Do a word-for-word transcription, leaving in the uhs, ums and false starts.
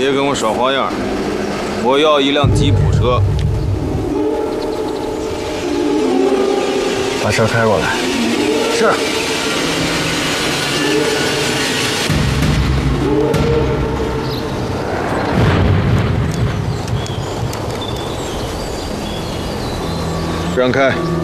别跟我耍花样！我要一辆吉普车。 把车开过来。是。 让开。